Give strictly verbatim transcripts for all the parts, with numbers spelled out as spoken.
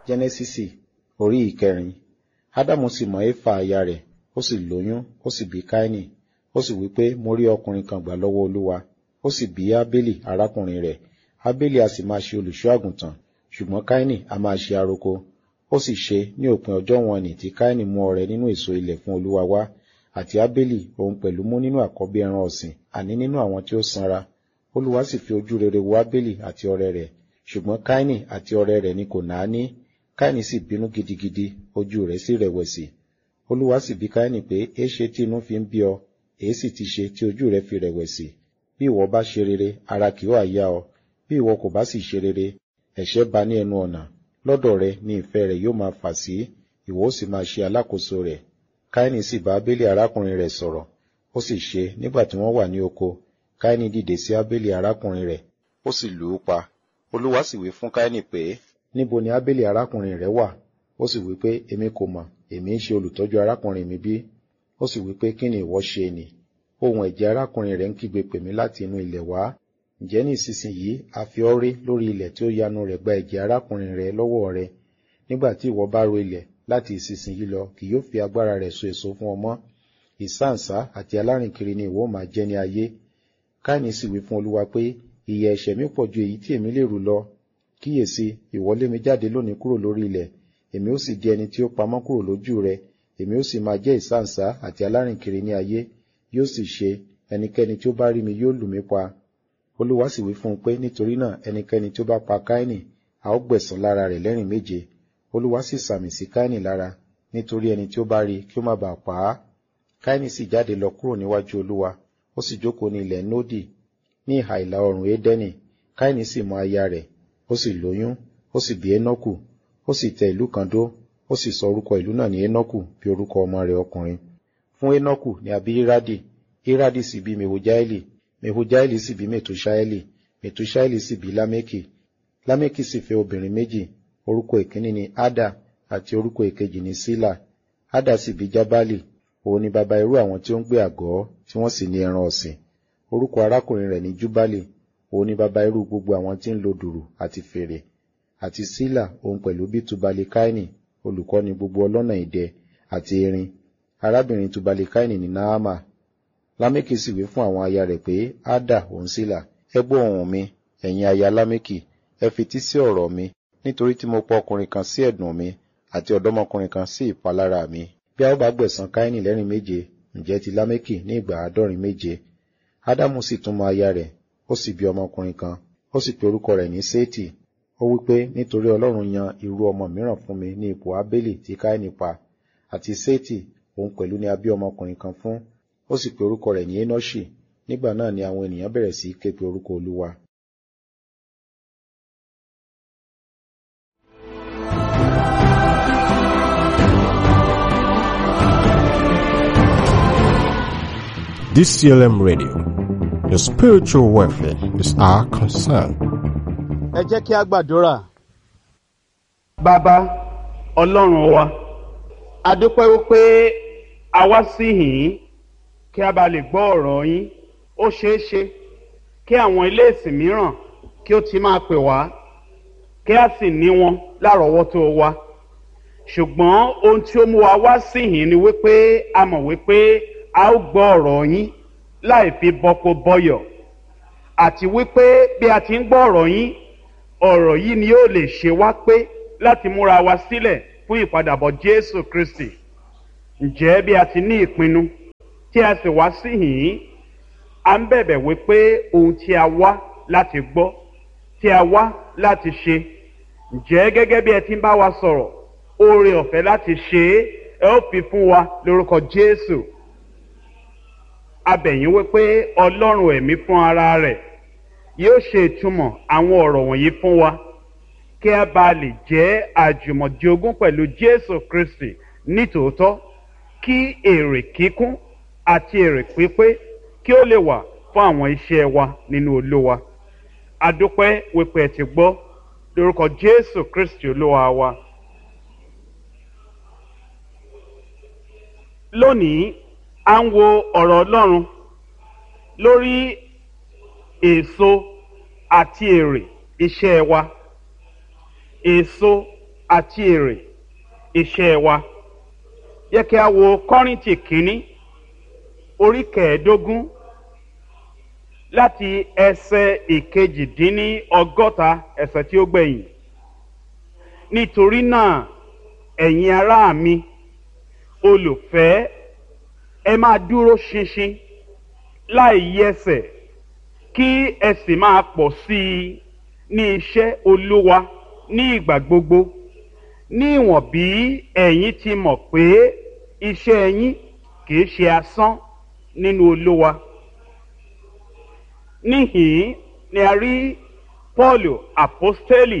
Jẹ́nẹ́sísì orí ìkẹrin. Ádámù sì mọ Éfà aya rẹ̀, ó sì lóyún, ó sì bí Káínì. Ó sì wí pé, mo rí ọkùnrin kan gbà lọ́wọ́ Olúwa. Ó sì bí Ábélì arákùnrin rẹ̀. Ábélì a sì máa ṣe olùṣọ́ àgùntàn, ṣùgbọ́n Káínì a máa ṣe aroko. Ó sì ṣe ní òpin ọjọ́ wọn nì tí Káínì mú ọrẹ nínú èso ilẹ̀ fún Olúwa wá, àti Ábélì òun pẹ̀lú mú nínú àkọ́bí ẹran ọ̀sìn, àní nínú àwọn tí ó sanra. Olúwa sì fi ojú rere wo Ábélì àti ọrẹ rẹ̀, ṣùgbọ́n Káínì àti ọrẹ rẹ̀ ni kò náání. Káínì sì bínú gidigidi, ojú rẹ̀ sì rẹ̀wẹ̀sì. Olúwa sì bi Káínì pé, éṣe tí inú fi ń bí ọ, èé sì ti ṣe tí ojú rẹ̀ fi rẹ̀wẹ̀sì? Bí ìwọ bá ṣe rere, ara kì yóò yá ọ, bí ìwọ kò bá sì ṣe rere, ẹ̀ṣẹ̀ bá ní ẹnu ọ̀nà. Lọ́dọ̀ rẹ ni ìfẹ́ rẹ̀ yóò máa fà sí, ìwọ ó sì máa ṣe alákòóso rẹ̀. Káínì sì bá Ábélì arákùnrin rẹ̀ sọ̀rọ̀. Ó sì ṣe, nígbà tí wọ́n wà ní oko, Káínì dìde sí Ábélì arákùnrin rẹ̀, ó sì lù ú pa. Olúwa sì wí fún Káínì pé, níbo ni Ábélì arákùnrin rẹ̀ wà? Ó sì wí pé, èmi kò mọ̀, èmi ń ṣe olùtọ́jú arákùnrin mi bí? Ó sì wí pé, kí ni ìwọ ṣe nì? Ohùn ẹ̀jẹ̀ arákùnrin rẹ̀ ń kígbe pè mí láti inú ilẹ̀ wá. Ǹjẹ́ ní ìsinsìnyí a fi ọ́ ré lórí ilẹ̀ tí ó yanu rẹ̀ gba ẹ̀jẹ̀ arákùnrin rẹ̀ lọ́wọ́ rẹ̀. Nígbà tí ìwọ bá ro ilẹ̀ láti ìsinsìnyí lọ, kì yóò fi agbára rẹ̀ so èso fún ọ mọ́. Ìsáǹsá àti alárìnkiri ni ìwọ máa jẹ́ ní ayé. Káínì sì wí fún Olúwa pé, ìyà ẹ̀ṣẹ̀ mi pọ̀ ju èyí tí èmi lè rù lọ. Kíyèsí, ìwọ lé mi jáde lónìí kúrò lórí ilẹ̀, èmi ó sì di ẹni tí ó pamọ́ kúrò lójú rẹ, èmi ó sì máa jẹ́ ìsáǹsá àti alárìnkiri ní ayé. Yóò sì ṣe, ẹnikẹ́ni tí ó bá rí mi yóò lù mí pa. Olúwa sì wí fún un pé, nítorí náà ẹnikẹ́ni tí ó bá pa Káínì, a ó gbẹ̀san lára rẹ̀ lẹ́rìn méje. Olúwa sì sàmì sí Káínì lára, nítorí ẹni tí ó bá rí kí ó má bàa pa á. Káínì sì jáde lọ kúrò níwájú Olúwa, ó sì jókòó ní ilẹ̀ Nódì, ní ìhà ìlà oòrùn Édẹ́nì. Káínì sì mọ aya rẹ̀, ó sì lóyún, ó sì bí Énọ́kù, ó sì tẹ ìlú kan dó, ó sì sọ orúkọ ìlú náà ní Énọ́kù bí orúkọ ọmọ rẹ̀ ọkùnrin. Fún Énọ́kù ni a bí Irádì, Irádì sì bí Mehujaeli, Mehujaeli sì bí Metuṣaeli, Metuṣaeli sì bí Lámékì. Lámékì sì fẹ́ obìnrin méjì, orúkọ ìkíní ni Ada àti orúkọ ìkejì ni Sílà. Ada sì bí Jábálì, òun ni baba irú àwọn tí ó ń gbé àgọ́ tí wọ́n sì ní ẹran ọ̀sìn. Orúkọ arákùnrin rẹ̀ ni Júbálì, òun ni baba irú gbogbo àwọn tí ń lo dùrù àti fèrè. Àti Sílà òun pẹ̀lú bí Tubali Káínì, olùkọ́ni gbogbo ọlọ́nà idẹ àti erin. Arábìnrin Tubali Káínì ni Náámà. Lámékì sì wí fún àwọn aya rẹ̀ pé, Ada òun Sílà, ẹ gbọ́ ohùn mi, ẹ̀yin aya Lámékì, ẹ fetí sí ọ̀rọ̀ mi, nítorí tí mo pa ọkùnrin kan sí ẹ̀dùn mi, àti ọ̀dọ́mọkùnrin kan sí ìpalára mi. Bí a ó bá gbẹ̀san Káínì lẹ́rìn méje, ǹjẹ́ ti Lámékì ní ìgbà àádọ́rin méje. Ádámù sì tún mọ aya rẹ̀, ó sì bí ọmọkùnrin kan, ó sì pe orúkọ rẹ̀ ní Sétì. Ó wí pé, nítorí Ọlọ́run yan irú ọmọ mìíràn fún mi ní ipò Ábélì tí Káínì pa. Àti Sétì, òun pẹ̀lú ni a bí ọmọkùnrin kan fún, ó sì pe orúkọ rẹ̀ ní Énọ́ṣì. Nígbà náà ni àwọn ènìyàn bẹ̀rẹ̀ sí ké pe orúkọ Olúwa. D C L M Radio, your spiritual welfare is our concern. Ẹ jẹ́ kí a gbàdúrà. Bàbá Ọlọ́run wa, a dúpẹ́ wípé a wá síhìn kí a bá lè gbọ́ ọ̀rọ̀ yín. Ó ṣeé ṣe kí àwọn ilé ìsìn mìíràn kí ó ti máa pè wá, kí a sì ní wọn lárọ̀ọ́wọ́tó wa. Ṣùgbọ́n ohun tí ó mú wa wá síhìn ni wípé a mọ̀ wípé a ó gbọ́ ọ̀rọ̀ yín láì fi bọ́kó bọ́yọ̀, àti wípé bí a ti ń gbọ́ ọ̀rọ̀ yín, ọ̀rọ̀ yìí ni yóò lè ṣe wá pé láti múra wa sílẹ̀ fún ìpadàbọ̀ Jésù Kristi. Ǹjẹ́ bí a ti ní ìpinnu tí a sì wá síhìn, a ń bẹ̀bẹ̀ wípé ohun tí a wá láti gbọ́, tí a wá láti ṣe, ǹjẹ́ gẹ́gẹ́ bí ẹ ti ń bá wa sọ̀rọ̀, oore ọ̀fẹ́ láti ṣe é, ẹ ó fi fún wa lórúkọ Jésù. A bẹ̀ yín wípé Ọlọ́run ẹ̀mí fún ara rẹ̀ yóò ṣe ìtumọ̀ àwọn ọ̀rọ̀ wọ̀nyí fún wa, kí a bá lè jẹ́ àjùmọ̀jogún pẹ̀lú Jésù Kristi nítòótọ́, kí èrè kíkún àti èrè pípé kí ó lè wà fún àwọn iṣẹ́ wa nínú Olúwa. A dúpẹ́ wípé ẹ ti gbọ́, lórúkọ Jésù Kristi Olúwa wa. Lónìí a ń wo ọ̀rọ̀ Ọlọ́run lórí èso àti èrè iṣẹ́ wa. Èso àti èrè iṣẹ́ wa. Yẹ kí a wo Kọ́ríńtì kínní orí kẹẹ̀ẹ́dógún láti ẹsẹ̀ ìkejìdínní ọgọ́ta ẹsẹ̀ tí ó gbẹ̀yìn. Nítorí náà ẹ̀yin ará mi olùfẹ́, ẹ máa dúró ṣinṣin láì yẹsẹ̀, kí ẹ sì máa pọ̀ sí i ní iṣẹ́ Olúwa ní ìgbà gbogbo, ní ìwọ̀n bí ẹ̀yin ti mọ̀ pé iṣẹ́ yín kìí ṣe asán nínú Olúwa. Níhìn ni a rí Pọ́ọ̀lù àpọ́stélì,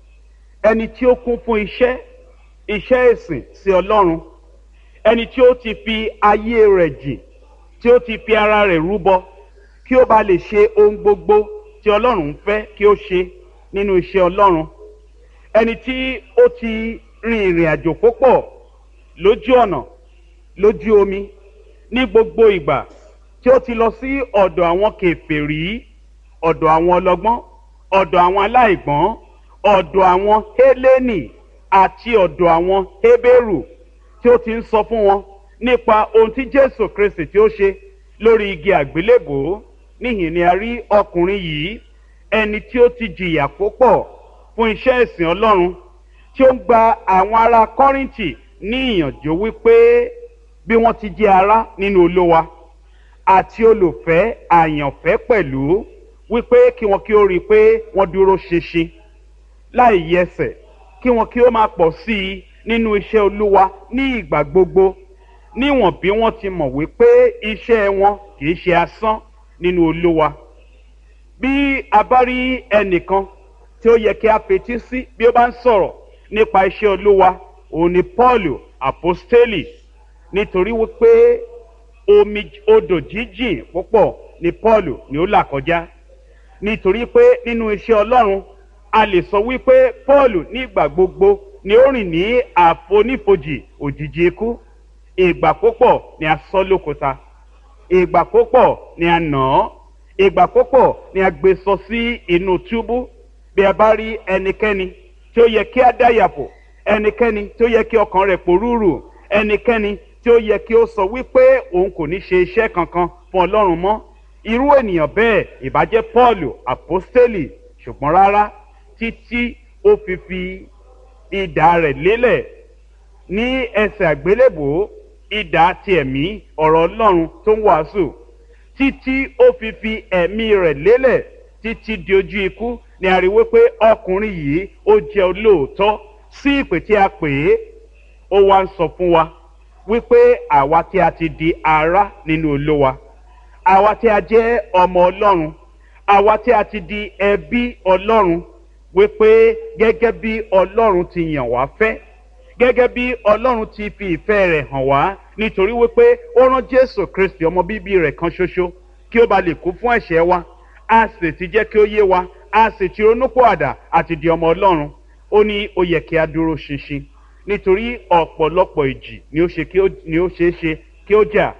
ẹni tí ó kún fún iṣẹ́ iṣẹ́ ìsìn sí Ọlọ́run, ẹni tí ó ti fi ayé rẹ̀ jìn, tí ó ti fi ara rẹ̀ rúbọ kí ó bá lè ṣe ohun gbogbo tí Ọlọ́run ń fẹ́ kí ó ṣe nínú iṣẹ́ Ọlọ́run, ẹni tí ó ti rin ìrìn àjò púpọ̀ lójú ọ̀nà, lójú omi, ní gbogbo ìgbà tí ó ti lọ sí ọ̀dọ̀ àwọn kèfèrí, ọ̀dọ̀ àwọn ọlọ́gbọ́n, ọ̀dọ̀ àwọn aláìgbọ́n, ọ̀dọ̀ àwọn Hélénì àti ọ̀dọ̀ àwọn Hébérù, tí ó ti ń sọ fún wọn nípa ohun tí Jésù Kristi tí ó ṣe lórí igi àgbélébòó. Níhìn ni a rí ọkùnrin yìí, ẹni tí ó ti jìyà púpọ̀ fún iṣẹ́ ìsìn Ọlọ́run, tí ó ń gba àwọn ará Kọ́ríńtì ní ìyànjú wípé bí wọ́n ti jẹ́ ará nínú Olúwa àti olùfẹ́ àyànfẹ́ pẹ̀lú, wípé kí wọn kí ó rí i pé wọ́n dúró ṣinṣin láì yẹsẹ̀, kí wọn kí ó máa pọ̀ sí i nínú iṣẹ́ Olúwa ní ìgbà gbogbo, níwọ̀n bí wọ́n ti mọ̀ wípé iṣẹ́ wọn kìí ṣe asán nínú Olúwa. Bí a bá rí ẹnìkan tí ó yẹ kí a fetí sí bí ó bá ń sọ̀rọ̀ nípa iṣẹ́ Olúwa, òun ni Pọ́ọ̀lù àpọ́stélì, nítorí wípé omi odò jíjìn púpọ̀ ni Pọ́ọ̀lù ni ó là kọjá. Nítorí pé nínú iṣẹ́ Ọlọ́run a lè sọ wípé Pọ́ọ̀lù ní ìgbà gbogbo ni ó rìn ní àfonífojì òjìji ikú. Ìgbà púpọ̀ ni a sọ lókúta, ìgbà púpọ̀ ni a nà án, ìgbà púpọ̀ ni a gbé sọ sí inú túbú. Bí a bá rí ẹnikẹ́ni tí ó yẹ kí a dáyàpò, ẹnikẹ́ni tí ó yẹ kí ọkàn rẹ̀ pòrúurù, ẹnikẹ́ni tí ó yẹ kí ó sọ wípé òun kò ní ṣe iṣẹ́ kankan fún Ọlọ́run mọ́, irú ènìyàn bẹ́ẹ̀ ìbá jẹ́ Pọ́ọ̀lù àpọ́stélì. Ṣùgbọ́n rárá, títí ó fi fi idà rẹ̀ lélẹ̀ ní ẹsẹ̀ àgbélébòó, idà ti ẹ̀mí ọ̀rọ̀ Ọlọ́run tó ń wàásù, títí ó fi fi ẹ̀mí rẹ̀ lélẹ̀ títí di ojú ikú, ni a rí wípé ọkùnrin yìí ó jẹ́ olóòótọ́ sí ìpè tí a pè é. Ó wá ń sọ fún wa wípé àwa tí a ti di ará nínú Olúwa, àwa tí a jẹ́ ọmọ Ọlọ́run, àwa tí a ti di ẹbí Ọlọ́run, wípé gẹ́gẹ́ bí Ọlọ́run ti yàn wá fẹ́, gẹ́gẹ́ bí Ọlọ́run ti fi ìfẹ́ rẹ̀ hàn wá, nítorí wípé ó rán Jésù Kristi ọmọ bíbí rẹ̀ kan ṣoṣo kí ó ba lè kú fún ẹ̀ṣẹ̀ wa, a sì ti jẹ́ kí ó yé wa, a sì ti ronúpìwàdà àti di ọmọ Ọlọ́run. Ó ní ó yẹ kí a dúró ṣinṣin, nítorí ọ̀pọ̀lọpọ̀ ìjì ni ó ṣe kí ó ni ó ṣeé ṣe kí ó jà,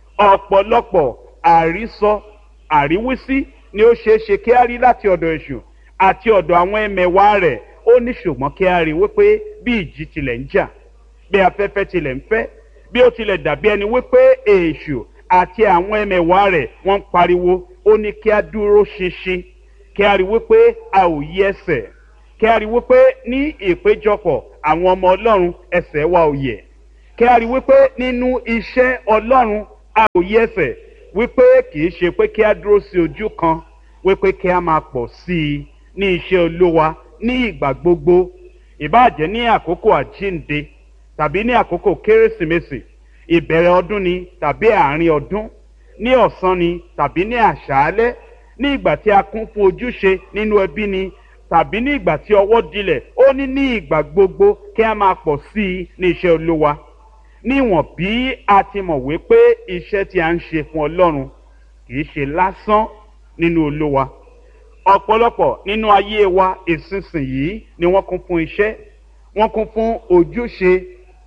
ọ̀pọ̀lọpọ̀ àrísọ àríwísí ni ó ṣeé ṣe kí a rí láti ọ̀dọ̀ èṣù àti ọ̀dọ̀ àwọn ẹmẹ̀wà rẹ̀. Ó ní ṣùgbọ́n kí a rí wípé bí ìjì tilẹ̀ ń jà, bí afẹ́fẹ́ tilẹ̀ ń fẹ́, bí ó tilẹ̀ dàbí ẹni wípé èṣù àti àwọn ẹmẹ̀wà rẹ̀ wọ́n ń pariwo, ó ní kí a dúró ṣinṣin, kí a rí wípé a ò yí ẹsẹ̀, kí a rí wípé ní ìpéjọpọ̀ àwọn ọmọ Ọlọ́run ẹsẹ̀ wa ò yẹ̀, kí a rí wípé nínú iṣẹ́ Ọlọ́run a ò yí ẹsẹ̀, wípé kìí ṣe pé kí a dúró sí ojú kan, wípé kí a máa pọ̀ sí i ní iṣẹ́ Olúwa ní ìgbà gbogbo, ìbáàjẹ́ ní àkókò àjíǹde tàbí ní àkókò Kérésìmesì, ìbẹ̀rẹ̀ ọdún ni tàbí àárín ọdún, ní ọ̀sán ni tàbí ní àṣálẹ́, ní ìgbà tí a kún fún ojúṣe nínú ẹbí ni tàbí ní ìgbà tí ọwọ́ dilẹ̀. Ó ní ní ìgbà gbogbo kí a máa pọ̀ sí i ní iṣẹ́ Olúwa, níwọ̀n bí a ti mọ̀ wípé iṣẹ́ tí a ń ṣe fún Ọlọ́run kìí ṣe lásán nínú Olúwa. Ọ̀pọ̀lọpọ̀ nínú ayé wa ìsinsìnyí ni wọ́n kún fún iṣẹ́, wọ́n kún fún ojúṣe.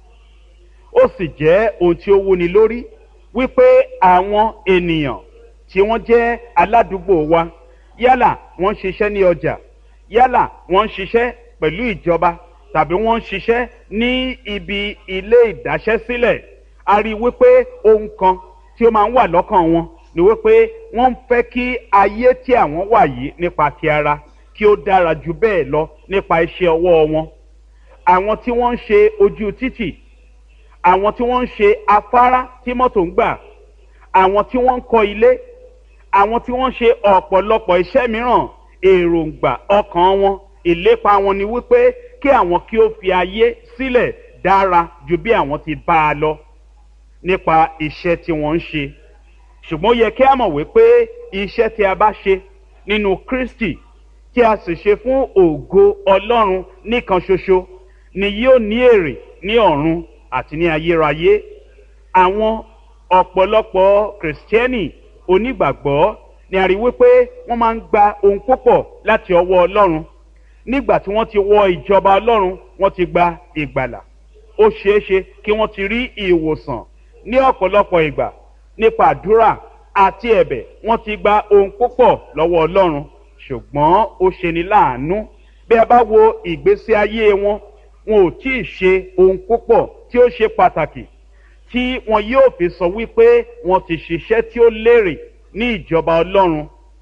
Ó sì jẹ́ ohun tí ó wúni lórí wípé àwọn ènìyàn tí wọ́n jẹ́ aládùúgbò wa, yálà wọ́n ń ṣiṣẹ́ ní ọjà, yálà wọ́n ń ṣiṣẹ́ pẹ̀lú ìjọba tàbí wọ́n ń ṣiṣẹ́ ní ibi ilé ìdáṣẹ́sílẹ̀, a rí i wípé ohun kan tí ó máa ń wà lọ́kàn wọn ni wípé wọ́n ń fẹ́ kí ayé tí àwọn wà yìí nípa ti ara kí ó dára jù bẹ́ẹ̀ lọ nípa iṣẹ́ ọwọ́ wọn. Àwọn tí wọ́n ń ṣe ojú títì, àwọn tí wọ́n ń ṣe afárá tí mọ́tò ń gbà, àwọn tí wọ́n ń kọ́ ilé, àwọn tí wọ́n ń ṣe ọ̀pọ̀lọpọ̀ iṣẹ́ mìíràn, èròǹgbà ọkàn wọn, ìlépa wọn ni wípé kí àwọn kí ó fi ayé sílẹ̀ dára ju bí àwọn ti bá a lọ nípa iṣẹ́ tí wọ́n ń ṣe. Ṣùgbọ́n ó yẹ kí a mọ̀ wípé iṣẹ́ tí a bá ṣe nínú Kristi tí a sì ṣe fún ògo Ọlọ́run nìkan ṣoṣo ni yóò ní èrè ní ọ̀run àti ní ayérayé. Àwọn ọ̀pọ̀lọpọ̀ kìrìsìtẹ́nì onígbàgbọ́ ni a rí wípé wọ́n máa ń gba ohun púpọ̀ láti ọwọ́ Ọlọ́run. Nígbà tí wọ́n ti wọ ìjọba Ọlọ́run, wọ́n ti gba ìgbàlà. Ó ṣeéṣe kí wọ́n ti rí ìwòsàn ní ọ̀pọ̀lọpọ̀ ìgbà nípa àdúrà àti ẹ̀bẹ̀, wọ́n ti gba ohun púpọ̀ lọ́wọ́ Ọlọ́run. Ṣùgbọ́n ó ṣeni láàánú bí a bá wo ìgbésí ayé wọn, wọn ò tí ì ṣe ohun púpọ̀ tí ó ṣe pàtàkì tí wọn yóò fi sọ wípé wọn ti ṣiṣẹ́ tí ó lérè ní ìjọba Ọlọ́run.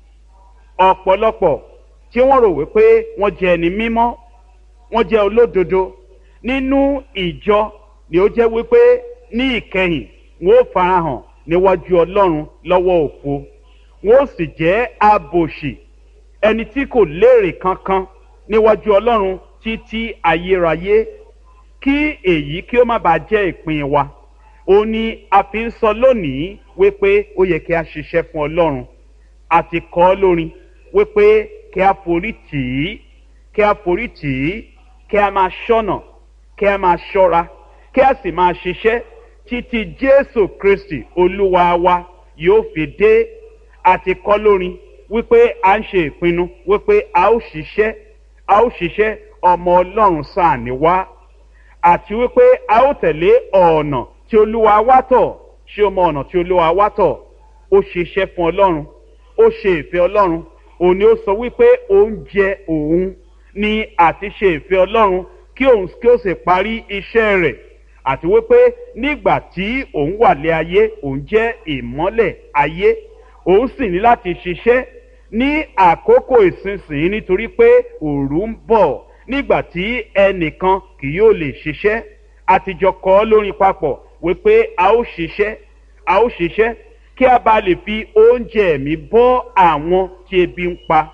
Ọ̀pọ̀lọpọ̀ tí wọ́n rò wípé wọ́n jẹ́ ẹni mímọ́, wọ́n jẹ́ olódodo nínú ìjọ, ni ó jẹ́ wípé ní ìkẹyìn wọn ó farahàn níwájú Ọlọ́run lọ́wọ́ òfo. Wọn ó sì jẹ́ abòṣì, ẹni tí kò lérè kankan níwájú Ọlọ́run títí ayérayé. Kí èyí kí ó má bàa jẹ́ ìpín wa, ó ní a fi ń sọ lónìí wípé ó yẹ kí a ṣiṣẹ́ fún Ọlọ́run. A ti kọ lórin wípé kí a forí tì í, kí a forí tì í, kí a máa ṣọ́nà, kí a máa ṣọ́ra, kí a sì máa ṣiṣẹ́ títí Jésù Kristi Olúwa wa yóò fi dé. A ti kọ lórin wípé a ń ṣe ìpinnu wípé a ó ṣiṣẹ́, a ó ṣiṣẹ́ ọmọ Ọlọ́run sáà ní wá, àti wípé a ó tẹ̀lé ọ̀nà tí Olúwa wá tọ̀. Ṣé o mọ ọ̀nà tí Olúwa wá tọ̀? Ó ṣiṣẹ́ fún Ọlọ́run, ó ṣe ìfẹ́ Ọlọ́run. Òun ni ó sọ wípé oúnjẹ òun ni àti ṣe ìfẹ́ Ọlọ́run kí òun kí ó sì parí iṣẹ́ rẹ̀, àti wípé nígbà tí òun wà lé ayé, òun jẹ́ ìmọ́lẹ̀ ayé. Òun sì ní láti ṣiṣẹ́ ní àkókò ìsinsìnyí nítorí pé òru ń bọ̀ nígbà tí ẹnìkan kì yóò lè ṣiṣẹ́. Àtijọ́ kọ lórin papọ̀ wípé a ó ṣiṣẹ́, a ó ṣiṣẹ́ kí a bá lè fi oúnjẹ ẹ̀mí bọ́ àwọn tí ebi ń pa,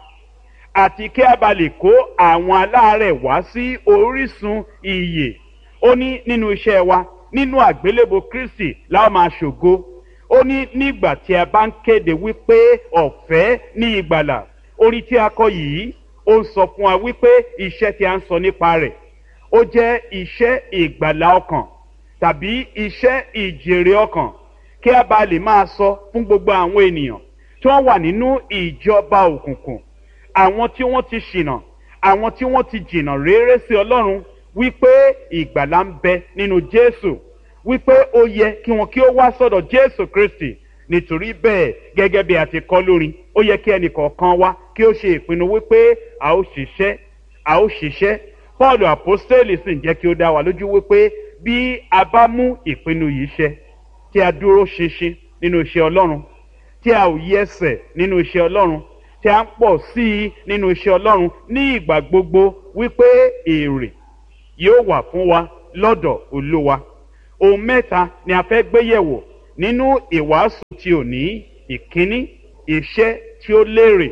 àti kí a bá lè kó àwọn aláàárẹ̀ wá sí orísun ìyè. Ó ní nínú iṣẹ́ wa, nínú àgbélébò Kristi la máa ṣògo. Ó ní nígbà tí a bá ń kéde wípé ọ̀fẹ́ ní ìgbàlà. Orin tí a kọ yìí ó ń sọ fún wa wípé iṣẹ́ tí a ń sọ nípa rẹ̀ ó jẹ́ iṣẹ́ ìgbàlà ọkàn tàbí iṣẹ́ ìjèrè ọkàn, kí a bá lè máa sọ fún gbogbo àwọn ènìyàn tí wọ́n wà nínú ìjọba òkùnkùn, àwọn tí wọ́n ti ṣìnà, àwọn tí wọ́n ti jìnà réré sí Ọlọ́run, wípé ìgbàlà ń bẹ nínú Jésù, wípé ó yẹ kí wọn kí ó wá sọ́dọ̀ Jésù Kristi. Nítorí bẹ́ẹ̀, gẹ́gẹ́ bí a ti kọ lórin, ó yẹ kí ẹnìkọ̀ọ̀kan wa kí ó ṣe ìpinnu wípé a ó ṣiṣẹ́, a ó ṣiṣẹ́. Pọ́ọ̀lù àpọ́stélì sì ń jẹ́ kí ó dá wa lójú wípé bí a bá mú ìpinnu yìí ṣẹ, tí a dúró ṣinṣin nínú iṣẹ́ Ọlọ́run, tí a ò yẹsẹ̀ nínú iṣẹ́ Ọlọ́run, tí a ń pọ̀ sí i nínú iṣẹ́ Ọlọ́run ní ìgbà gbogbo, wípé èrè yóò wà fún wa lọ́dọ̀ Olúwa. Ohun mẹ́ta ni a fẹ́ gbé yẹ̀wò nínú ìwàásù tí ò ní. Ìkíní, iṣẹ́ tí ó lérè.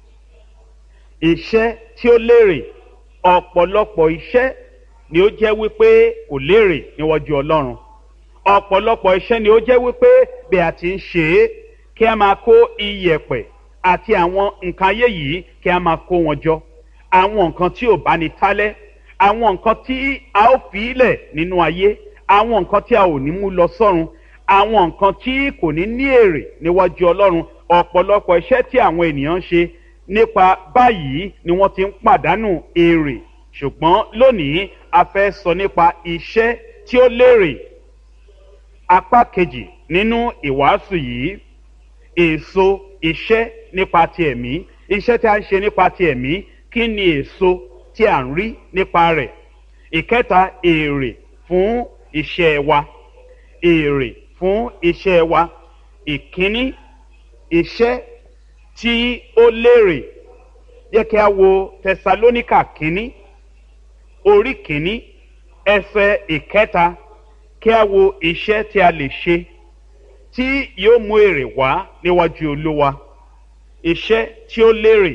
Iṣẹ́ tí ó lérè. Ọ̀pọ̀lọpọ̀ iṣẹ́ ni ó jẹ́ wípé kò lérè níwájú Ọlọ́run. Ọ̀pọ̀lọpọ̀ iṣẹ́ ni ó jẹ́ wípé bí a ti ń ṣe é, kí a máa kó iyẹ̀pẹ̀ àti àwọn nǹkan ayé yìí kí a máa kó wọn jọ. Àwọn nǹkan tí ò bá ní tálẹ́, àwọn nǹkan tí a ó fi ilẹ̀ nínú ayé, àwọn nǹkan tí a ò ní mú lọ sọ́run, àwọn nǹkan tí kò ní ní èrè níwájú Ọlọ́run. Ọ̀pọ̀lọpọ̀ iṣẹ́ tí àwọn ènìyàn ń ṣe nípa báyìí ni wọ́n ti ń pàdánù èrè. Ṣùgbọ́n lónìí a fẹ́ sọ nípa iṣẹ́ tí ó lérè. Apá kejì nínú ìwàásù yìí, èso iṣẹ́ nípa ti ẹ̀mí. Iṣẹ́ tí a ń ṣe nípa ti ẹ̀mí, kí ni èso tí a ń rí nípa rẹ̀? ìkẹta èrè fún iṣẹ́ wa èrè fún iṣẹ́ wa ìkíní iṣẹ́ tí ó lérè. Jẹ́ kí a wo Tẹsalóníkà kínní orí kínní ẹsẹ̀ ìkẹta kí a wo iṣẹ́ tí a lè ṣe tí yóò mú èrè wá níwájú Olúwa, iṣẹ́ tí ó lérè.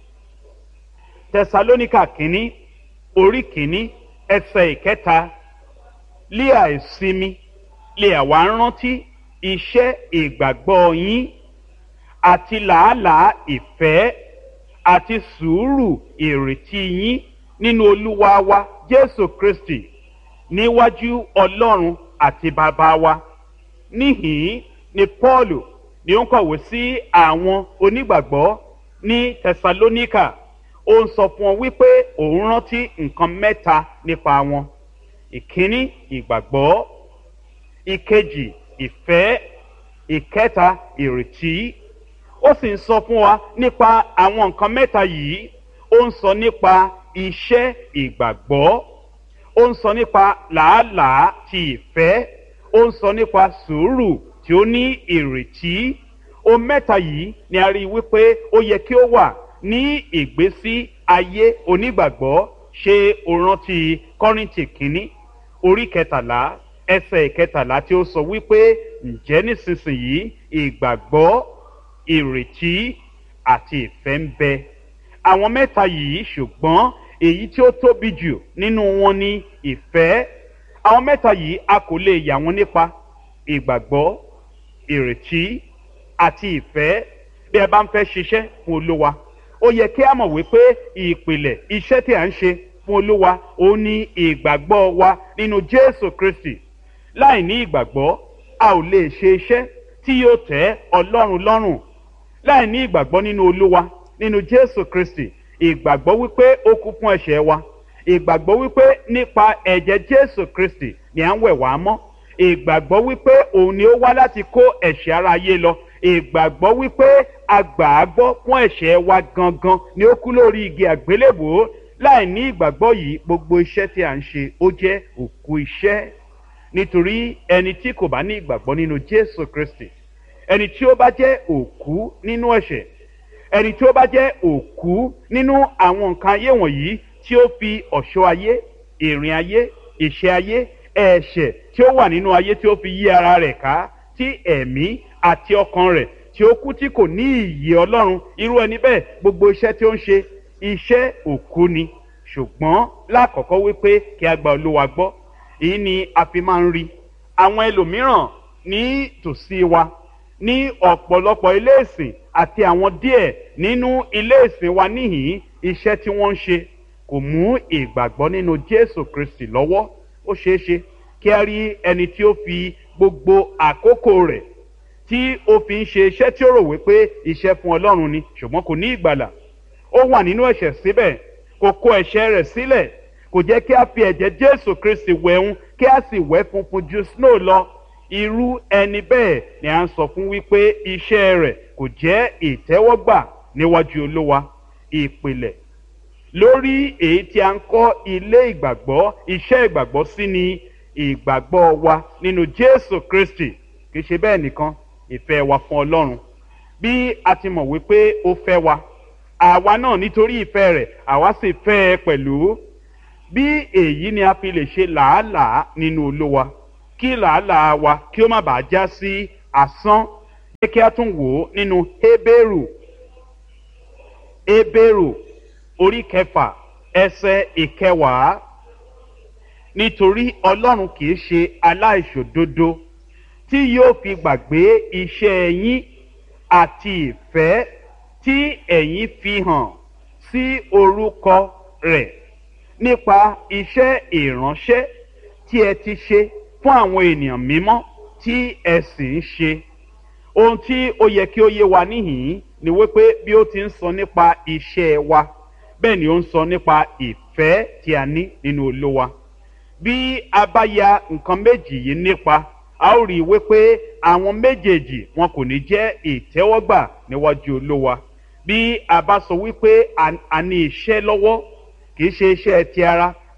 Tẹsalóníkà kínní orí kínní ẹsẹ̀ ìkẹta, lé àìsinmi lè àwa rántí iṣẹ́ ìgbàgbọ́ yín àti làálàá ìfẹ́ àti sùúrù ìrètí yín nínú Olúwa wa Jésù Kristi níwájú Ọlọ́run àti bàbá wa. Níhìn ni Pọ́ọ̀lù ni ó ń kọ̀wé sí àwọn onígbàgbọ́ ní Tẹsalóníkà. Ó ń sọ fún wọn wípé òun rántí nǹkan mẹ́ta nípa wọn. Ìkíní ìgbàgbọ́, ìkejì ìfẹ́, ìkẹta ìrètí. Ó sì ń sọ fún wa nípa àwọn nǹkan mẹ́ta yìí. Ó ń sọ nípa iṣẹ́ ìgbàgbọ́, ó ń sọ nípa làálàá ti ìfẹ́, ó ń sọ nípa sùúrù tí ó ní ìrètí. Ohun mẹ́ta yìí ni a rí wípé ó yẹ kí ó wà ní ìgbésí ayé onígbàgbọ́. Ṣé o rántí Kọ́ríńtì kínní orí kẹtàlá ẹsẹ̀ ìkẹtàlá tí ó sọ wípé ǹjẹ́ nísinsìnyí ìgbàgbọ́, ìrètí àti ìfẹ́ ń bẹ. Àwọn mẹ́ta yìí, ṣùgbọ́n èyí tí ó tóbi jù nínú wọn ni ìfẹ́. Àwọn mẹ́ta yìí a kò lè yà wọ́n nípa: ìgbàgbọ́, ìrètí àti ìfẹ́. Bí ẹ bá ń fẹ́ ṣiṣẹ́ fún Olúwa, ó yẹ kí a mọ̀ wípé ìpìlẹ̀ iṣẹ́ tí a ń ṣe fún Olúwa ó ní ìgbàgbọ́ wa nínú Jésù Kristi. Láì ní ìgbàgbọ́, a ò lè ṣe iṣẹ́ tí yóò tẹ́ Ọlọ́run lọ́rùn. Láì ní ìgbàgbọ́ nínú Olúwa, nínú Jésù Kristi, ìgbàgbọ́ wípé ó kú fún ẹ̀ṣẹ̀ wa, ìgbàgbọ́ wípé nípa ẹ̀jẹ̀ Jésù Kristi ni à ń wẹ̀ wá mọ́, ìgbàgbọ́ wípé òun ni ó wá láti kó ẹ̀ṣẹ̀ ara ayé lọ, ìgbàgbọ́ wípé agbàágbọ́ fún ẹ̀ṣẹ̀ wa gangan ni ó kú lórí igi àgbélébùú. Láì ní ìgbàgbọ́ yìí, gbogbo iṣẹ́ tí à ń ṣe ó jẹ́ òkú iṣẹ́. Nítorí ẹni tí kò bá ní ìgbàgbọ́ nínú Jésù Kristi, ẹni tí ó bá jẹ́ òkú nínú ẹ̀ṣẹ̀, ẹni tí ó bá jẹ́ òkú nínú àwọn nǹkan ayé wọ̀nyí tí ó fi ọ̀ṣọ́ ayé, ìrìn ayé, ìṣe ayé, ẹ̀ṣẹ̀ tí ó wà nínú ayé tí ó fi yí ara rẹ̀ ká, tí ẹ̀mí àti ọkàn rẹ̀ tí ó kú tí kò ní ìyè Ọlọ́run, irú ẹni bẹ́ẹ̀ gbogbo iṣẹ́ tí ó ń ṣe iṣẹ́ òkú ni. Ṣùgbọ́n lákọ̀ọ́kọ́ wípé kí a gba Olúwa gbọ́. Èyí ni a fi máa ń rí àwọn ẹlòmíràn ní tòsí wa ní ọ̀pọ̀lọpọ̀ ilé ìsìn àti àwọn díẹ̀ nínú ilé ìsìn wa níhìn. Iṣẹ́ tí wọ́n ń ṣe kò mú ìgbàgbọ́ nínú Jésù Kristi lọ́wọ́. Ó ṣeé ṣe kí a rí ẹni tí ó fi gbogbo àkókò rẹ̀ tí ó fi ń ṣe iṣẹ́ tí ó rò wípé iṣẹ́ fún Ọlọ́run ni, ṣùgbọ́n kò ní ìgbàlà. Ó wà nínú ẹ̀ṣẹ̀ síbẹ̀, kò kó ẹ̀ṣẹ̀ rẹ̀ sílẹ̀, kò jẹ́ kí a fi ẹ̀jẹ̀ Jésù Kristi wẹ̀hún kí a sì wẹ̀ funfun ju snow lọ. Irú ẹni bẹ́ẹ̀ ni à ń sọ fún wípé iṣẹ́ rẹ̀ kò jẹ́ ìtẹ́wọ́gbà níwájú Olúwa. Ìpìlẹ̀ lórí èyí tí a ń kọ́ ilé ìgbàgbọ́, iṣẹ́ ìgbàgbọ́ sí ni ìgbàgbọ́ wa nínú Jésù Kristi. Kì í ṣe bẹ́ẹ̀ nìkan, ìfẹ́ wa fún Ọlọ́run. Bí a ti mọ̀ wípé ó fẹ́ wa, àwa náà nítorí ìfẹ́ rẹ̀ àwa sì fẹ́ ẹ pẹ̀lú. Bí èyí ni a fi lè ṣe làálàá nínú Olúwa, kí làálàá wa kí ó má bàa já sí asán. Jẹ́ kí a tún wò ó nínú Hébérù Hébérù orí kẹfà ẹsẹ̀ ìkẹwàá. Nítorí Ọlọ́run kì í ṣe aláìṣòdodo tí yóò fi gbàgbé iṣẹ́ yín àti ìfẹ́ tí ẹ̀yin fi hàn sí orúkọ rẹ̀ nípa iṣẹ́ ìránṣẹ́ tí ẹ ti ṣe fún àwọn ènìyàn mímọ́ tí ẹ sì ń ṣe. Ohun tí ó yẹ kí ó yé wa níhìn-ín ni wípé bí ó ti ń sọ nípa iṣẹ́ wa, bẹ́ẹ̀ ni ó ń sọ nípa ìfẹ́ tí a ní nínú Olúwa. Bí a bá ya nǹkan méjì yìí nípa, a ó rí i wípé àwọn méjèèjì wọn kò ní jẹ́ ìtẹ́wọ́gbà níwájú Olúwa. Bí a bá sọ wípé a ní iṣẹ́ lọ́wọ́, kì í ṣe iṣẹ́ ti ara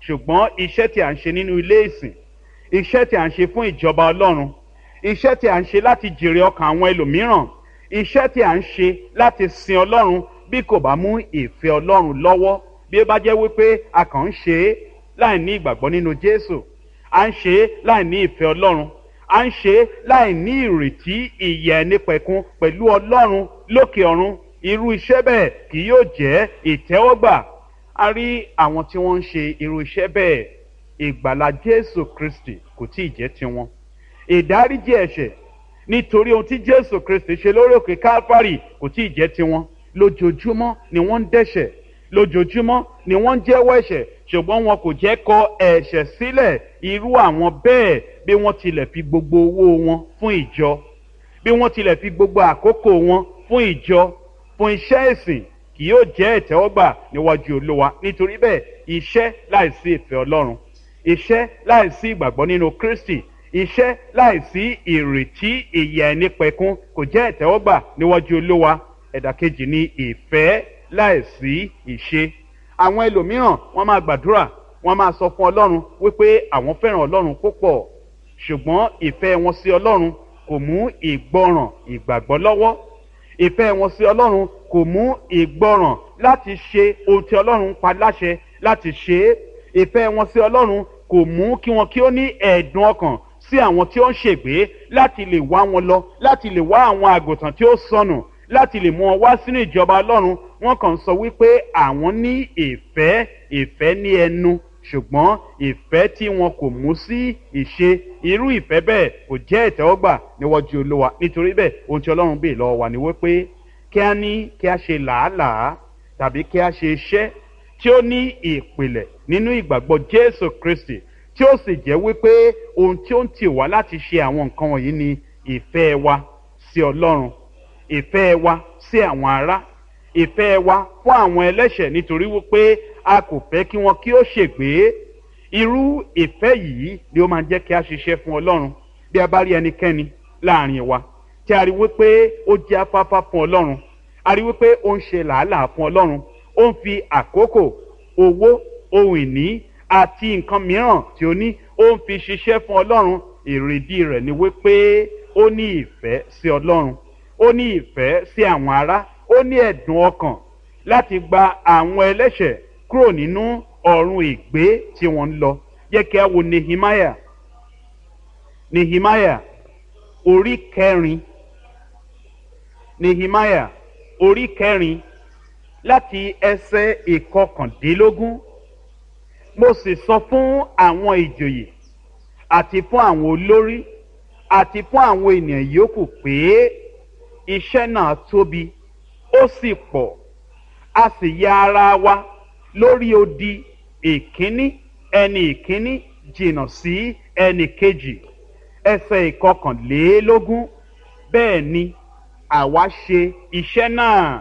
ṣùgbọ́n iṣẹ́ tí à ń ṣe nínú ilé ìsìn, iṣẹ́ tí à ń ṣe fún ìjọba ọlọ́run, iṣẹ́ tí à ń ṣe láti jèrè ọkàn àwọn ẹlòmíràn, iṣẹ́ tí à ń ṣe láti sin ọlọ́run, bí kò bá mú ìfẹ́ ọlọ́run lọ́wọ́, bí ó bá jẹ́ wípé a kàn ń ṣe é láì ní ìgbàgbọ́ nínú Jésù, à ń ṣe é láì ní ìfẹ́ ọlọ́run, à ń ṣe é láì ní ìrètí ìyè ẹnípẹ̀kun pẹ̀lú ọlọ́run lókè ọ̀run, irú iṣẹ́ bẹ́ẹ̀ kì yóò jẹ́ ìtẹ́wọ́gbà. A rí àwọn tí wọ́n ń ṣe irú iṣẹ́ bẹ́ẹ̀, ìgbàlà Jésù Kristi kò tí ì jẹ́ tiwọn. Ìdáríjì ẹ̀ṣẹ̀ nítorí ohun tí Jésù Kristi ṣe lórí òkè Kálífárì kò tí ì jẹ́ tiwọn. Lójoojúmọ́ ni wọ́n ń dẹ́ṣẹ̀, lójoojúmọ́ ni wọ́n ń jẹ́wọ́ ẹ̀ṣẹ̀, ṣùgbọ́n wọn kò jẹ́ kọ ẹ̀ṣẹ̀ sílẹ̀. Irú àwọn bẹ́ẹ̀, bí wọ́n tilẹ̀ fi gbogbo owó wọn fún ìjọ, bí wọ́n tilẹ̀ fi gbogbo àkókò wọn fún ìjọ, fún iṣẹ́ ìsìn, kì yóò jẹ́ ìtẹ́wọ́gbà níwájú Olúwa. Nítorí bẹ́ẹ̀, iṣẹ́ láìsí ìfẹ́ Ọlọ́run, iṣẹ́ láìsí ìgbàgbọ́ nínú Kristi, iṣẹ́ láìsí ìrètí ìyè àìnípẹ̀kun kò jẹ́ ìtẹ́wọ́gbà níwájú Olúwa. Ẹ̀dà kejì ni ìfẹ́ láìsí ìṣe. Àwọn ẹlòmíràn wọ́n máa gbàdúrà, wọ́n máa sọ fún Ọlọ́run wípé àwọn fẹ́ràn Ọlọ́run púpọ̀, ṣùgbọ́n ìfẹ́ wọn sí Ọlọ́run kò mú ìgbọràn ìgbàgbọ́ lọ́wọ́. Ìfẹ́ wọn sí Ọlọ́run kò mú ìgbọràn láti ṣe ohun tí Ọlọ́run pa láṣẹ láti ṣe é. Ìfẹ́ wọn sí Ọlọ́run kò mú kí wọn kí ó ní ẹ̀dùn ọkàn sí àwọn tí ó ń ṣègbé, láti lè wá wọn lọ, láti lè wá àwọn àgùntàn tí ó sọnù, láti lè mú wọn wá sínú ìjọba Ọlọ́run. Wọ́n kàn sọ wípé àwọn ní ìfẹ́, ìfẹ́ ní ẹnu, ṣùgbọ́n ìfẹ́ tí wọn kò mú sí ìṣe, irú ìfẹ́ bẹ́ẹ̀ kò jẹ́ ìtẹ́wọ́gbà níwájú Olúwa. Nítorí bẹ́ẹ̀, ohun tí Ọlọ́run béèrè lọ́wọ́ wa ni wípé kí a ní kí a ṣe làálàá tàbí kí a ṣe iṣẹ́ tí ó ní ìpìlẹ̀ nínú ìgbàgbọ́ Jésù Kristi, tí ó sì jẹ́ wípé ohun tí ó ń tì wá láti ṣe àwọn nǹkan wọ̀nyí ni ìfẹ́ wa sí Ọlọ́run, ìfẹ́ wa sí àwọn ará, ìfẹ́ wa fún àwọn ẹlẹ́ṣẹ̀, nítorí wípé a kò fẹ́ kí wọn kí ó ṣègbé. Irú ìfẹ́ yìí ni ó máa ń jẹ́ kí a ṣiṣẹ́ fún Ọlọ́run. Bí a bá rí ẹnikẹ́ni láàrin wa tí a rí wípé ó jẹ́ afáfá fún Ọlọ́run, a rí wípé ó ń ṣe làálàá fún Ọlọ́run, ó ń fi àkókò, owó, ohun ìní àti nǹkan mìíràn tí ó ní, ó ń fi ṣiṣẹ́ fún Ọlọ́run, èrèdí rẹ̀ ni wípé ó ní ìfẹ́ sí Ọlọ́run, ó ní ìfẹ́ sí àwọn ará, ó ní ẹ̀dùn ọkàn láti gba àwọn ẹlẹ́ṣẹ̀ kúrò nínú ọ̀run ìgbé tí wọ́n ń lọ. Jẹ́ kí a wo Nehemiah, Nehemiah orí kẹrin, Nehemiah orí kẹrin láti ẹsẹ̀ ìkọkàndínlógún. Mo sì sọ fún àwọn ìjòyè àti fún àwọn olórí àti fún àwọn ènìyàn yòókù pé iṣẹ́ náà tóbi, ó sì pọ̀, a sì ya ara wa lórí odi ìkíní, ẹni ìkíní jìnnà sí ẹni kejì. Ẹsẹ̀ ìkọkànlélógún. Bẹ́ẹ̀ ni àwa ṣe iṣẹ́ náà,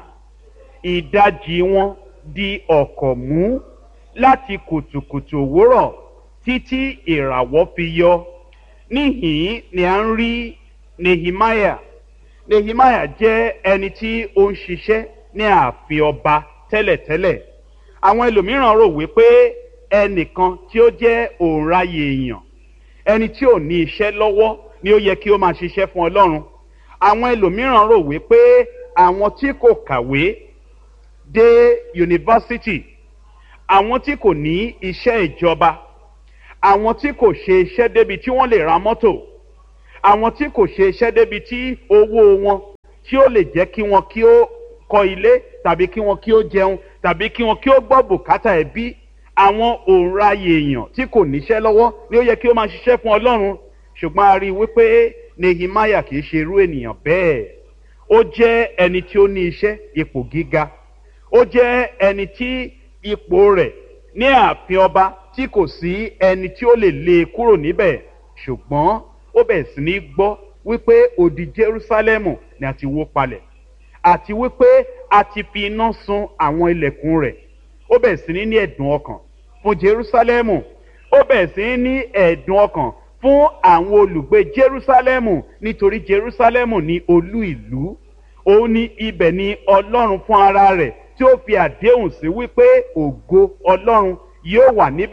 ìdajì wọn di ọ̀kọ̀ mú láti kùtùkùtù òwúrọ̀ títí ìràwọ̀ fi yọ. Níhìn ni a ń rí Nehemiah. Nehemiah jẹ́ ẹni tí ó ń ṣiṣẹ́ ní ààfin ọba tẹ́lẹ̀tẹ́lẹ̀. Àwọn ẹlòmíràn rò wípé ẹnìkan tí ó jẹ́ òǹraye èèyàn, ẹni tí ò ní iṣẹ́ lọ́wọ́, ni ó yẹ kí ó máa ṣiṣẹ́ fún Ọlọ́run. Àwọn ẹlòmíràn rò wípé àwọn tí kò kàwé dé yunifásitì, àwọn tí kò ní iṣẹ́ ìjọba, àwọn tí kò ṣe iṣẹ́ débi tí wọ́n lè ra mọ́tò, àwọn tí kò ṣe iṣẹ́ débi tí owó wọn tí ó lè jẹ́ kí wọn kí ó kọ́ ilé, tàbí kí wọn kí ó jẹun, tàbí kí wọn kí ó gbọ́ bùkátà ẹbí. Àwọn òǹraye èèyàn tí kò níṣẹ́ lọ́wọ́ ni ó yẹ kí ó máa ṣiṣẹ́ fún Ọlọ́run. Ṣùgbọ́n a rí i wípé Nehemiah kì í ṣe irú ènìyàn bẹ́ẹ̀. Ó jẹ́ ẹni tí ó ní iṣẹ́, ipò gíga. Ó jẹ́ ẹni tí ipò rẹ̀ ní ààfin ọba tí kò sí ẹni tí ó lè lé e kúrò níbẹ̀. Ṣùgbọ́n ó bẹ̀rẹ̀ sí ní gbọ́ wípé odi Jerúsálẹ́mù ni a ti wó palẹ̀, àti wípé a ti fi iná sun àwọn ilẹ̀kùn rẹ̀. Ó bẹ̀rẹ̀ sí ní ní ẹ̀dùn ọkàn fún Jerúsálẹ́mù. Ó bẹ̀rẹ̀ sí ní ní ẹ̀dùn ọkàn fún àwọn olùgbé Jerúsálẹ́mù, nítorí Jerúsálẹ́mù ni olú ìlú. Òun ni ibẹ̀ ni Ọlọ́run fún ara rẹ̀ tí ó fi àdéhùn sí wípé ògo Ọlọ́run yóò wà níbẹ̀.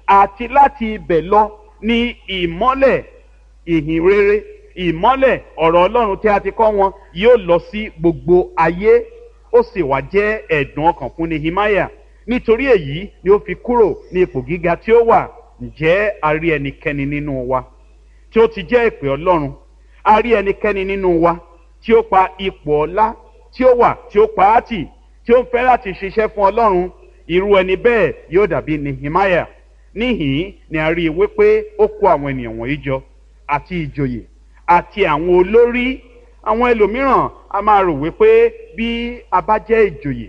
àti láti ibẹ̀ lọ ní ìmọ́lẹ̀ ìhìn rere ìmọ́lẹ̀ ọ̀rọ̀ ọlọ́run tí a ti kọ́ wọn yóò lọ sí gbogbo ayé. Ó sì wá jẹ́ ẹ̀dùn ọkàn fún Nehemiah nítorí èyí ni ó fi kúrò ní ipò gíga tí ó wà. Ǹjẹ́ a rí ẹnikẹ́ni nínú wa tí ó ti jẹ́ ìpè ọlọ́run? A rí ẹnikẹ́ni nínú wa tí ó pa ipò ọlá tí ó wà tí ó pa á tì tí ó ń fẹ́ láti ṣiṣẹ́ fún ọlọ́run? Irú ẹni bẹ́ẹ̀ yóò dàbí Nehemiah. Níhìn ni a rí i wípé ó kó àwọn ènìyàn wọ̀nyí jọ àti ìjòyè àti àwọn olórí. Àwọn ẹlòmíràn a máa rò wípé bí a bá jẹ́ ìjòyè,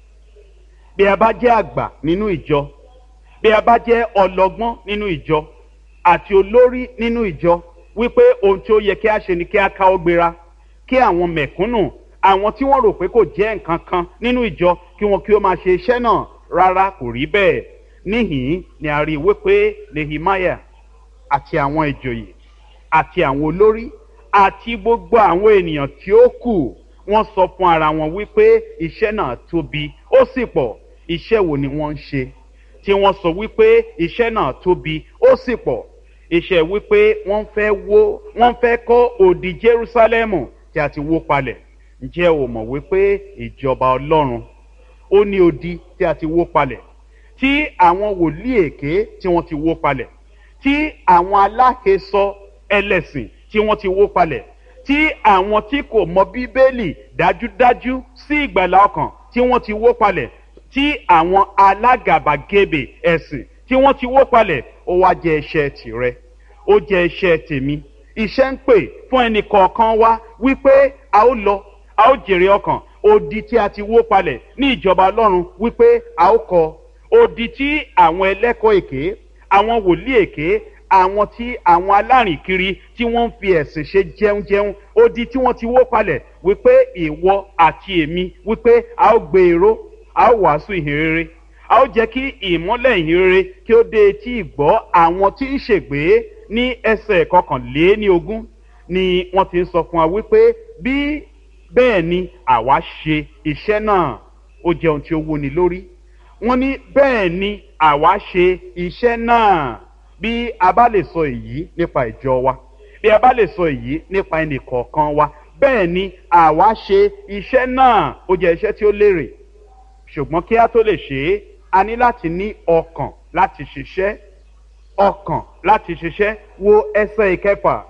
bí a bá jẹ́ àgbà nínú ìjọ, bí a bá jẹ́ ọlọ́gbọ́n nínú ìjọ àti olórí nínú ìjọ, wípé ohun tí ó yẹ kí a ṣe ni kí a káwọ́ gbéra, kí àwọn mẹ̀kúnnù, àwọn tí wọ́n rò pé kò jẹ́ nǹkan kan nínú ìjọ, kí wọn kí ó máa ṣe iṣẹ́ náà. Rárá, kò rí bẹ́ẹ̀. Níhìn ni a rí wípé Nehemiah àti àwọn ìjòyè àti àwọn olórí àti gbogbo àwọn ènìyàn tí ó kù wọ́n sọ fún ara wọn wípé iṣẹ́ náà tóbi ó sì pọ̀. Iṣẹ́ wo ni wọ́n ń ṣe tí wọ́n sọ wípé iṣẹ́ náà tóbi ó sì pọ̀? Iṣẹ́ wípé wọ́n fẹ́ wó wọ́n fẹ́ kọ́ odi Jerúsálẹ́mù tí a ti wó palẹ̀. Ǹjẹ́ o mọ̀ wípé ìjọba Ọlọ́run ó ní odi tí a ti wó palẹ̀, tí àwọn wòlíì èké tí wọ́n ti wó palẹ̀, tí àwọn aláhesọ ẹlẹ́sìn tí wọ́n ti wó palẹ̀, tí àwọn tí kò mọ Bíbélì dájúdájú sí ìgbàlà ọkàn tí wọ́n ti wó palẹ̀, tí àwọn alágàbàgebè ẹ̀sìn tí wọ́n ti wó palẹ̀. Ó wá jẹ́ iṣẹ́ tìrẹ, ó jẹ́ iṣẹ́ tèmi. Iṣẹ́ ń pè fún ẹnì kọ̀ọ̀kan wa wípé a ó lọ, a ó jèrè ọkàn. Odi tí a ti wó palẹ̀ ní ìjọba Ọlọ́run wípé a ó kọ́. Odi tí àwọn ẹlẹ́kọ̀ọ́ èké, àwọn wòlíì èké, àwọn tí àwọn alárìnkiri tí wọ́n ń fi ẹ̀sìn ṣe jẹunjẹun, odi tí wọ́n ti wó palẹ̀ wípé ìwọ àti èmi wípé a ó gbé èrò, a ó wàásù ìhìn rere, a ó jẹ́ kí ìmọ́lẹ̀ ìhìn rere kí ó dé etí ìgbọ́ àwọn tí ń ṣègbé. Ní ẹsẹ̀ kọkànléní ogún ni wọ́n ti ń sọ fún wa wípé bí bẹ́ẹ̀ ni àwa ṣe iṣẹ́ náà. Ó jẹ́ ohun tí ó wúni lórí. Wọ́n ní bẹ́ẹ̀ ni àwa ṣe iṣẹ́ náà. Bí a bá lè sọ èyí nípa ìjọ wa, bí a bá lè sọ èyí nípa ẹnì kọ̀ọ̀kan wa, bẹ́ẹ̀ ni àwa ṣe iṣẹ́ náà. Ó jẹ́ iṣẹ́ tí ó lérè. Ṣùgbọ́n kí a tó lè ṣe é, a ní láti ní ọkàn láti ṣiṣẹ́. Ọkàn láti ṣiṣẹ́. Wo ẹsẹ̀ ìkẹfà.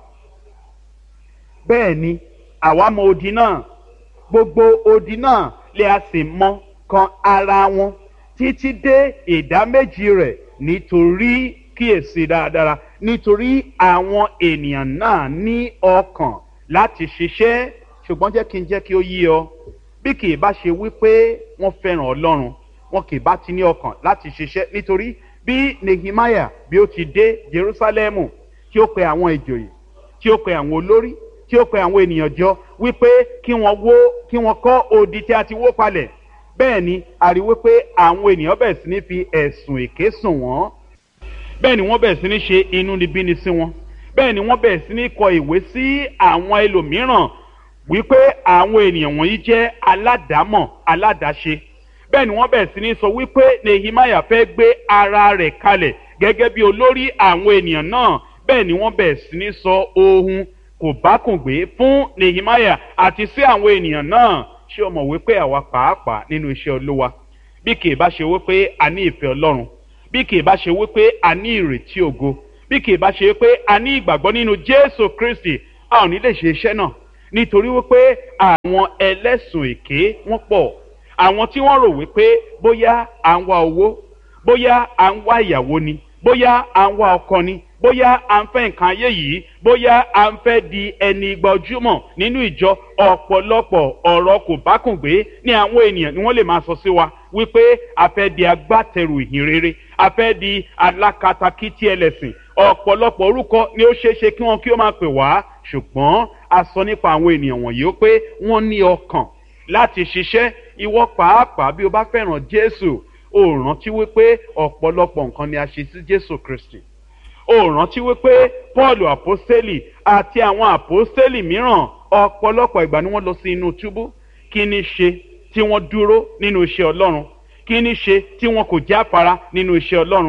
Bẹ́ẹ̀ ni àwa mọ odi náà, gbogbo odi náà lè a sì mọ kan ara wọn títí dé ìdá méjì rẹ̀, nítorí kíyèsí dáradára, nítorí àwọn ènìyàn náà ní ọkàn láti ṣiṣẹ́. Ṣùgbọ́n jẹ́ kí n jẹ́ kí ó yé ọ, bí kì í bá ṣe wípé wọ́n fẹ́ràn Ọlọ́run, wọn kì í bá ti ní ọkàn láti ṣiṣẹ́. Nítorí bí Nehemiah bí ó ti dé Jerúsálẹ́mù, tí ó pe àwọn ìjòyè, tí ó pe àwọn olórí, tí ó pe àwọn ènìyàn jọ wípé kí wọ́n wó kí wọ́n kọ́ odi tí a ti wó palẹ̀. Bẹ́ẹ̀ ni a rí wípé àwọn ènìyàn bẹ̀rẹ̀ sí ní fi ẹ̀sùn èké sùn wọ́n. Bẹ́ẹ̀ ni wọ́n bẹ̀rẹ̀ sí ní ṣe inúnibíni sí wọn. Bẹ́ẹ̀ ni wọ́n bẹ̀rẹ̀ sí ní kọ ìwé sí àwọn ẹlòmíràn wípé àwọn ènìyàn wọ̀nyí jẹ́ aládàámọ̀ aládàáṣe. Bẹ́ẹ̀ ni wọ́n bẹ̀rẹ̀ sí ní sọ wípé Nehemiah fẹ́ gbé ara rẹ̀ kalẹ̀ gẹ́gẹ́ bí olórí àwọn ènìyàn náà. Bẹ́ẹ̀ ni wọ́n bẹ̀rẹ̀ sí ní sọ ohun kò bákùngbé fún Nehemiah àti sí àwọn ènìyàn náà. Ṣé o mọ̀ wípé àwa pàápàá nínú iṣẹ́ Olúwa, bí kì í bá ṣe wípé a ní ìfẹ́ Ọlọ́run, bí kì í bá ṣe wípé a ní ìrètí ògo, bí kì í bá ṣe wípé a ní ìgbàgbọ́ nínú Jésù Kristi, a ò ní lè ṣe iṣẹ́ náà. Nítorí wípé àwọn ẹlẹ́sùn èké wọ́n pọ̀. Àwọn tí wọ́n rò wípé bóyá à ń wá owó, bóyá à ń wá ìyàwó ni, bóyá à ń wá ọkọ ni, bóyá à ń fẹ́ nǹkan ayé yìí, bóyá à ń fẹ́ di ẹni gbajúmọ̀ nínú ìjọ. Ọ̀pọ̀lọpọ̀ ọ̀rọ̀ kò bákùngbé ní àwọn ènìyàn ni wọ́n lè máa sọ sí wa wípé a fẹ́ di agbátẹrù ìhìn rere, a fẹ́ di alákatakítí ẹlẹ́sìn. Ọ̀pọ̀lọpọ̀ orúkọ ni ó ṣeéṣe kí wọ́n kí ó máa pè wá. Ṣùgbọ́n a sọ nípa àwọn ènìyàn wọ̀nyí ó pé wọ́n ní ọkàn láti ṣiṣẹ́. Ìwọ pàápàá bí o bá fẹ́ràn Jésù, o rántí wípé ọ̀pọ̀lọpọ̀ nǹkan ni a ṣe sí Jésù Kristi. O rántí wípé Pọ́ọ̀lù àpọ́stélì àti àwọn àpọ́stélì mìíràn ọ̀pọ̀lọpọ̀ ìgbà ni wọ́n lọ sí inú túbú. Kí ni ṣe tí wọ́n dúró nínú iṣẹ́ Ọlọ́run? Kí ni ṣe tí wọ́n kò jáfara nínú iṣẹ́ Ọlọ́run?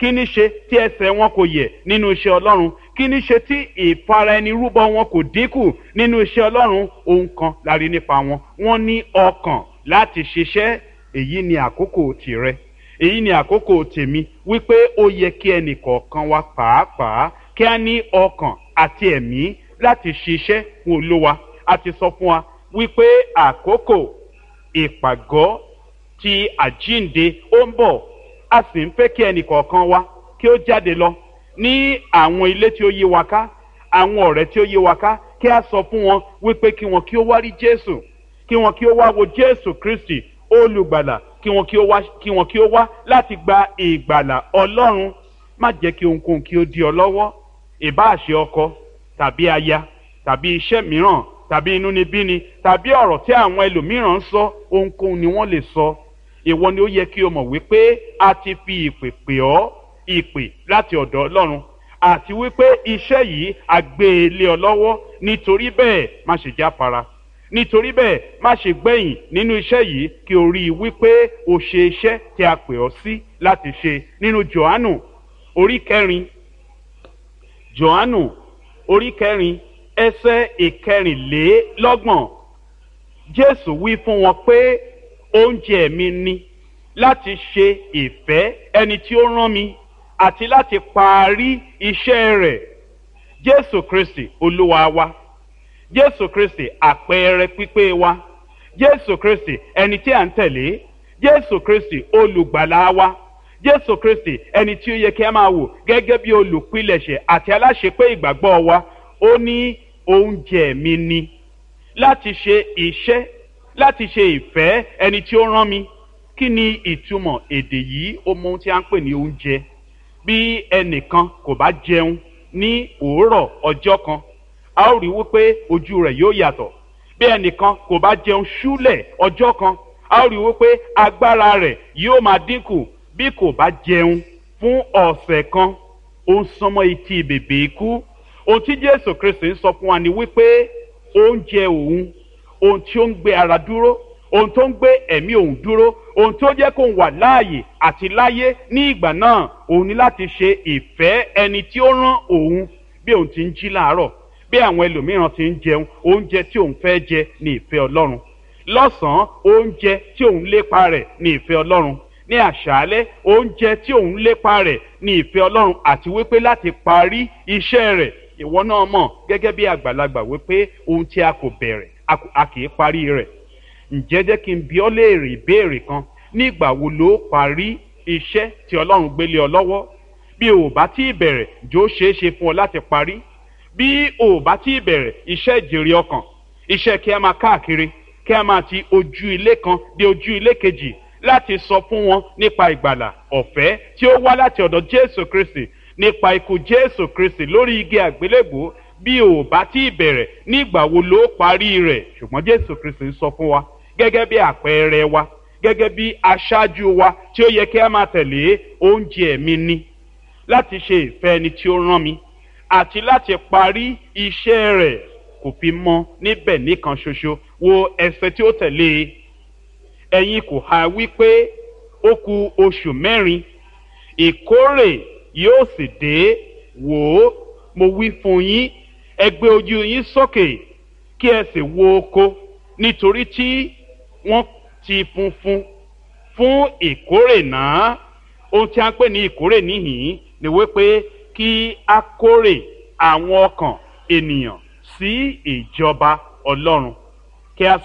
kí ní ṣe tí ẹsẹ̀ wọn kò yẹ̀ nínú iṣẹ́ ọlọ́run, kí ní ṣe tí ìfara ẹni rúbọ wọn kò dínkù nínú iṣẹ́ ọlọ́run. Ohun kan la rí nípa wọn, wọ́n ní ọkàn láti ṣiṣẹ́. Èyí ni àkókò tìrẹ, èyí ni àkókò tèmi, wípé ó yẹ kí ẹnì kọ̀ọ̀kan wa pàápàá kí a ní ọkàn àti ẹ̀mí láti ṣiṣẹ́ fún Olúwa. A ti sọ fún wa wípé àkókò ìpàgọ́ ti àjíǹde ó ń bọ̀, a sì ń fẹ́ kí ẹnì kọ̀ọ̀kan wa kí ó jáde lọ ní àwọn ilé tí ó yí wa ká, àwọn ọ̀rẹ́ tí ó yí wa ká, kí a sọ fún wọn wípé kí wọn kí ó wá rí Jésù, kí wọn kí ó wá wo Jésù Kristi olùgbàlà, kí wọn kí ó wá kí wọn kí ó wá láti gba ìgbàlà Ọlọ́run. Má jẹ́ kí ohunkóhun kí ó dí ọ lọ́wọ́, ìbáà ṣe ọkọ tàbí aya tàbí iṣẹ́ mìíràn tàbí inúnibíni tàbí ọ̀rọ̀ tí àwọn ẹlòmíràn ń sọ. Ohunkóhun ni wọ́n lè sọ, ìwọ ni ó yẹ kí o mọ̀ wípé a ti fi ìpè pè ọ́, ìpè láti ọ̀dọ̀ Ọlọ́run, àti wípé iṣẹ́ yìí a gbé e lé ọ lọ́wọ́. Nítorí bẹ́ẹ̀ má ṣe jáfara, nítorí bẹ́ẹ̀ má ṣe gbẹ̀yìn nínú iṣẹ́ yìí, kí o rí i wípé o ṣe iṣẹ́ tí a pè ọ́ sí láti ṣe. Nínú Jòhánù orí kẹrin, Jòhánù orí kẹrin ẹsẹ̀ ìkẹrìnlélọ́gbọ̀n, Jésù wí fún wọn pé oúnjẹ mi ni láti ṣe ìfẹ́ ẹni tí ó rán mi àti láti parí iṣẹ́ rẹ̀. Jésù Kristi Olúwa wa, Jésù Kristi àpẹẹrẹ pípé wa, Jésù Kristi ẹni tí à ń tẹ̀lé, Jésù Kristi olùgbàlà wa, Jésù Kristi ẹni tí ó yẹ kí a máa wò gẹ́gẹ́ bí olùpilẹ̀ṣẹ̀ àti aláṣepé ìgbàgbọ́ wa. Ó ní oúnjẹ mi ni láti ṣe iṣẹ́, láti ṣe ìfẹ́ ẹni tí ó rán mi. Kí ni ìtumọ̀ èdè yìí? Ó mọ ohun tí a ń pè ní oúnjẹ. Bí ẹnìkan kò bá jẹun ní òórọ̀ ọjọ́ kan, a ó rí wípé ojú rẹ̀ yóò yàtọ̀. Bí ẹnìkan kò bá jẹun ṣúlẹ̀ ọjọ́ kan, a ó rí wípé agbára rẹ̀ yóò máa dínkù. Bí kò bá jẹun fún ọ̀sẹ̀ kan, ó ń sánmọ́ etí bèbè ikú. Ohun tí Jésù Kristi ń sọ fún wa ni wípé oúnjẹ òun, ohun tí ó ń gbé ara dúró, ohun tó ń gbé ẹ̀mí òun dúró, ohun tó jẹ́ kó wà láàyè àti láyé ní ìgbà náà, òun ni láti ṣe ìfẹ́ ẹni tí ó rán òun. Bí òun ti ń jí láàárọ̀, bí àwọn ẹlòmíràn ti ń jẹun, oúnjẹ tí òun fẹ́ jẹ ní ìfẹ́ Ọlọ́run. Lọ́sàn-án, oúnjẹ tí òun lépa rẹ̀ ní ìfẹ́ Ọlọ́run. Ní àṣálẹ́, oúnjẹ tí òun lépa rẹ̀ ní ìfẹ́ Ọlọ́run, àti wípé láti parí iṣẹ́ rẹ̀. Ìwọ náà mọ̀ gẹ́gẹ́ bí àgbàlagbà wípé ohun tí a kò bẹ̀rẹ̀ a kì í parí rẹ̀. Ǹjẹ́ jẹ́ kí n bi ọ́ léèrè ìbéèrè kan, nígbà wo ló parí iṣẹ́ tí Ọlọ́run gbélé ọ lọ́wọ́? Bí o ò bá tí ì bẹ̀rẹ̀, jọ̀ọ́ ṣeé ṣe fún ọ láti parí. Bí o ò bá tí ì bẹ̀rẹ̀ iṣẹ́ ìjèrè ọkàn, iṣẹ́ kí a máa káàkiri, kí a máa ti ojú ilé kan dé ojú ilé kejì láti sọ fún wọn nípa ìgbàlà ọ̀fẹ́ tí ó wá láti ọ̀dọ̀ Jésù Kristi, nípa ikú Jésù Kristi lórí igi àgbélébùú. Bí o ò bá tí ì bẹ̀rẹ̀, nígbà wo ló parí rẹ̀? Ṣùgbọ́n Jésù Kristi ń sọ fún wa gẹ́gẹ́ bí àpẹẹrẹ wa, gẹ́gẹ́ bí aṣáájú wa tí ó yẹ kí a máa tẹ̀lé. Oúnjẹ mi ni láti ṣe ìfẹ́ ẹni tí ó rán mi àti láti parí iṣẹ́ rẹ̀. Kò fi mọ́ níbẹ̀ nìkan ṣoṣo. Wo ẹsẹ̀ tí ó tẹ̀lé: ẹ̀yin kò ha wípé ó kù oṣù mẹ́rin ìkórè yóò sì dé? Wò ó, mo wí fún yín, ẹ gbé ojú yín sókè kí ẹ sì wo oko, nítorí tí wọ́n ti funfun fún ìkórè náà. Ohun tí a ń pè ní ìkórè níhìn-ín ni wípé kí a kórè àwọn ọkàn ènìyàn sí ìjọba Ọlọ́run, kí a